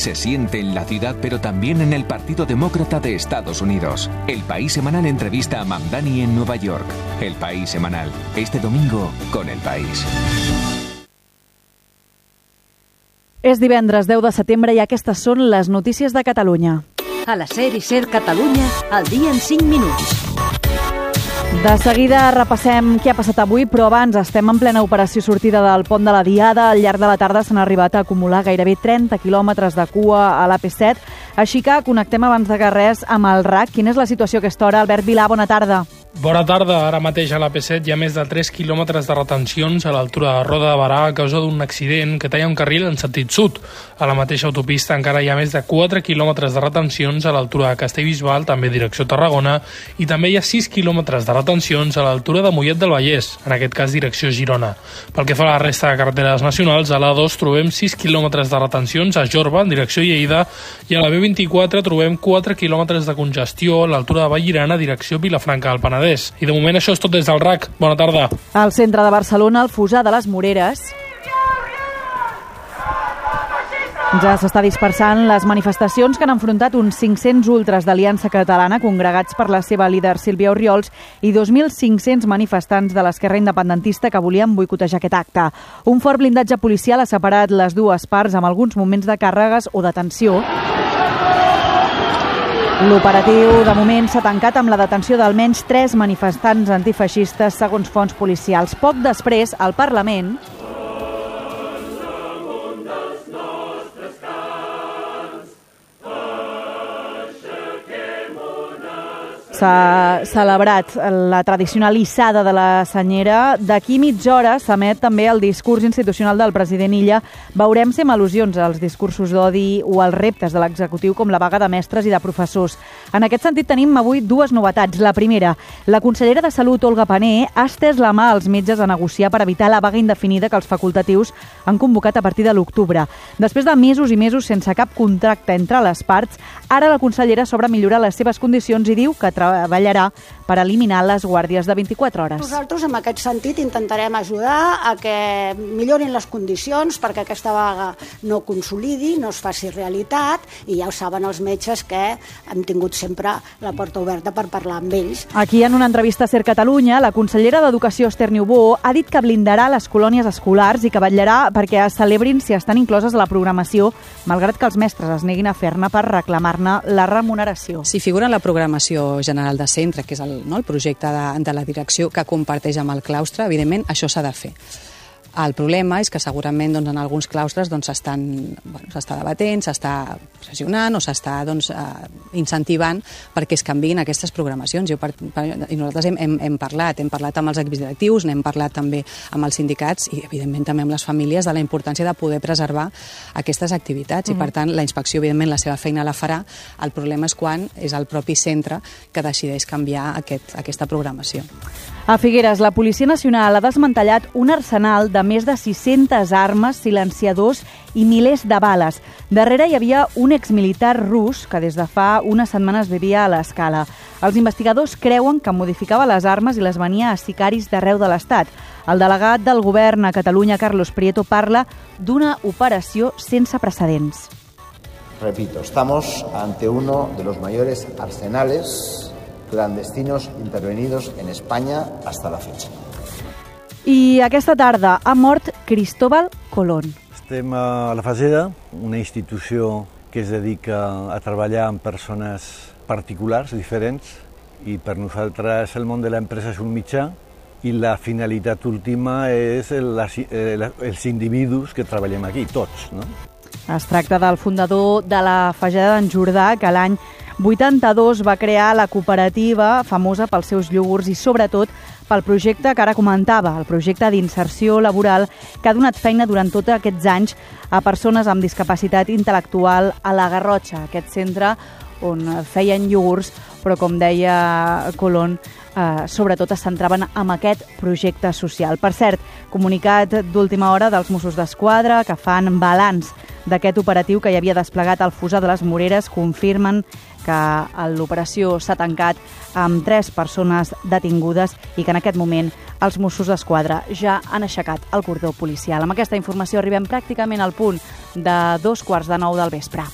se siente en la ciudad, pero también en el Partido Demócrata de Estados Unidos. El País Semanal entrevista a Mamdani en Nueva York. El País Semanal, este domingo con El País. És divendres 10 de setembre i aquestes són les notícies de Catalunya. A la SER i SER Catalunya, al dia en 5 minuts. De seguida repassem què ha passat avui, però abans estem en plena operació sortida del pont de la Diada. Al llarg de la tarda s'han arribat a acumular gairebé 30 quilòmetres de cua a l'AP7. Així que connectem abans de res amb el RAC. Quina és la situació a aquesta hora? Albert Vilà, bona tarda. Bona tarda. Ara mateix a l'AP7 hi ha més de 3 quilòmetres de retencions a l'altura de Roda de Barà a causa d'un accident que talla un carril en sentit sud. A la mateixa autopista encara hi ha més de 4 quilòmetres de retencions a l'altura de Castellbisbal, també direcció Tarragona, i també hi ha 6 quilòmetres de retencions a l'altura de Mollet del Vallès, en aquest cas direcció Girona. Pel que fa a la resta de carreteres nacionals, a l'A2 trobem 6 quilòmetres de retencions a Jorba, en direcció Lleida, i a la B24 trobem 4 quilòmetres de congestió a l'altura de Vallirana, direcció Vilafranca del Penedès. I de moment això és tot des del RAC. Bona tarda. Al centre de Barcelona, el Fossar de les Moreres, ja s'està dispersant les manifestacions que han enfrontat uns 500 ultras d'Aliança Catalana congregats per la seva líder Sílvia Orriols i 2.500 manifestants de l'esquerra independentista que volien boicotejar aquest acte. Un fort blindatge policial ha separat les dues parts amb alguns moments de càrregues o de tensió. L'operatiu, de moment, s'ha tancat amb la detenció d'almenys 3 manifestants antifeixistes, segons fonts policials. Poc després, al Parlament s'ha celebrat la tradicional hissada de la senyera. D'aquí mitja hora s'emet també el discurs institucional del president Illa. Veurem si amb al·lusions als discursos d'odi o als reptes de l'executiu com la vaga de mestres i de professors. En aquest sentit tenim avui dues novetats. La primera, la consellera de Salut, Olga Pané, ha estès la mà als metges a negociar per evitar la vaga indefinida que els facultatius han convocat a partir de l'octubre. Després de mesos i mesos sense cap contracte entre les parts, ara la consellera s'obre a millorar les seves condicions i diu que treballarà per eliminar les guàrdies de 24 hores. Nosaltres, en aquest sentit, intentarem ajudar a que millorin les condicions perquè aquesta vaga no consolidi, no es faci realitat, i ja ho saben els metges que hem tingut sempre la porta oberta per parlar amb ells. Aquí, en una entrevista a SER Catalunya, la consellera d'Educació, Esther Niubó, ha dit que blindarà les colònies escolars i que vetllarà perquè es celebrin si estan incloses a la programació, malgrat que els mestres es neguin a fer-ne per reclamar-ne la remuneració. Si figura en la programació general de centre, que és el projecte de la direcció que comparteix amb el claustre, evidentment això s'ha de fer. El problema és que segurament en alguns claustres s'està debatent, s'està pressionant o s'està incentivant perquè es canviïn aquestes programacions. I nosaltres hem parlat amb els exdirectius, n'hem parlat també amb els sindicats i evidentment també amb les famílies de la importància de poder preservar aquestes activitats i per tant la inspecció evidentment la seva feina la farà. El problema és quan és el propi centre que decideix canviar aquesta programació. A Figueres, la Policia Nacional ha desmantellat un arsenal de més de 600 armes, silenciadors i milers de bales. Darrere hi havia un exmilitar rus que des de fa unes setmanes vivia a l'Escala. Els investigadors creuen que modificava les armes i les venia a sicaris d'arreu de l'Estat. El delegat del govern a Catalunya, Carlos Prieto, parla d'una operació sense precedents. Repito, estamos ante uno de los mayores arsenales clandestinos intervenidos en España hasta la fecha. I aquesta tarda ha mort Cristóbal Colón. Estem a la Faseda, una institució que es dedica a treballar amb persones particulars, diferents, i per nosaltres el món de l'empresa és un mitjà i la finalitat última és els individus que treballem aquí, tots, no? Es tracta del fundador de la Fageda d'en Jordà, que l'any 82 va crear la cooperativa famosa pels seus iogurts i sobretot pel projecte que ara comentava, el projecte d'inserció laboral que ha donat feina durant tots aquests anys a persones amb discapacitat intel·lectual a la Garrotxa, aquest centre on feien iogurts, però com deia Colón, sobretot es centraven en aquest projecte social. Per cert, comunicat d'última hora dels Mossos d'Esquadra que fan balanç d'aquest operatiu que hi havia desplegat al Fossar de les Moreres, confirmen que l'operació s'ha tancat amb 3 persones detingudes i que en aquest moment els Mossos d'Esquadra ja han aixecat el cordó policial. Amb aquesta informació arribem pràcticament al punt de 2:15 del vespre.